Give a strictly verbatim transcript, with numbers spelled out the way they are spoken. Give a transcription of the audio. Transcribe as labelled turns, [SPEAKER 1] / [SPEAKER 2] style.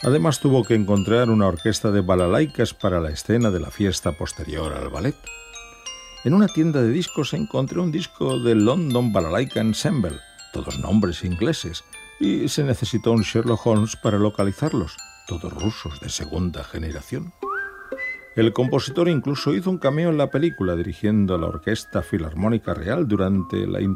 [SPEAKER 1] Además tuvo que encontrar una orquesta de balalaikas para la escena de la fiesta posterior al ballet. En una tienda de discos encontré un disco del London Balalaika Ensemble, todos nombres ingleses, y se necesitó un Sherlock Holmes para localizarlos, todos rusos de segunda generación. El compositor incluso hizo un cameo en la película dirigiendo la Orquesta Filarmónica Real durante la